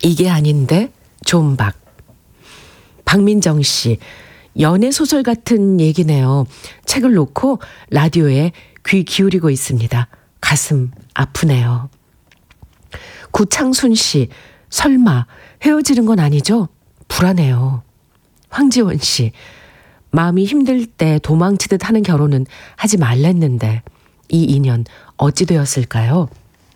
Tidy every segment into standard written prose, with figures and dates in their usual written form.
이게 아닌데 존박. 박민정 씨, 연애소설 같은 얘기네요. 책을 놓고 라디오에 귀 기울이고 있습니다. 가슴 아프네요. 구창순 씨, 설마 헤어지는 건 아니죠? 불안해요. 황지원 씨, 마음이 힘들 때 도망치듯 하는 결혼은 하지 말랬는데 이 인연 어찌 되었을까요?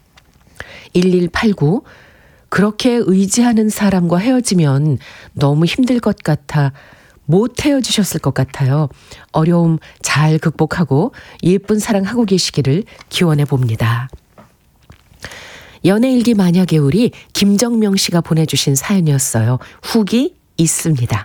1189, 그렇게 의지하는 사람과 헤어지면 너무 힘들 것 같아 못 헤어지셨을 것 같아요. 어려움 잘 극복하고 예쁜 사랑하고 계시기를 기원해 봅니다. 연애일기 만약에 우리 김정명 씨가 보내주신 사연이었어요. 후기 있습니다.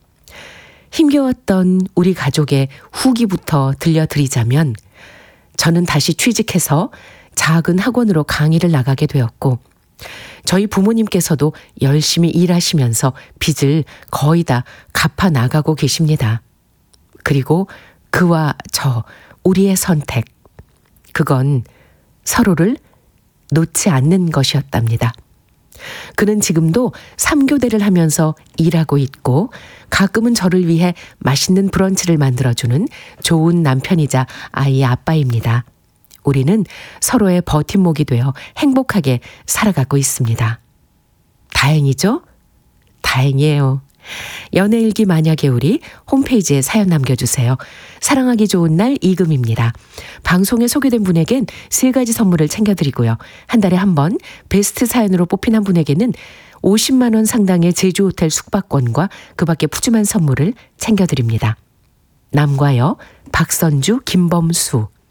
힘겨웠던 우리 가족의 후기부터 들려드리자면, 저는 다시 취직해서 작은 학원으로 강의를 나가게 되었고, 저희 부모님께서도 열심히 일하시면서 빚을 거의 다 갚아 나가고 계십니다. 그리고 그와 저, 우리의 선택, 그건 서로를 놓지 않는 것이었답니다. 그는 지금도 3교대를 하면서 일하고 있고 가끔은 저를 위해 맛있는 브런치를 만들어주는 좋은 남편이자 아이의 아빠입니다. 우리는 서로의 버팀목이 되어 행복하게 살아가고 있습니다. 다행이죠? 다행이에요. 연애일기 만약에 우리 홈페이지에 사연 남겨주세요. 사랑하기 좋은 날 이금입니다. 방송에 소개된 분에겐 3가지 선물을 챙겨드리고요. 한 달에 한 번 베스트 사연으로 뽑힌 한 분에게는 50만 원 상당의 제주호텔 숙박권과 그 밖에 푸짐한 선물을 챙겨드립니다. 남과여, 박선주, 김범수.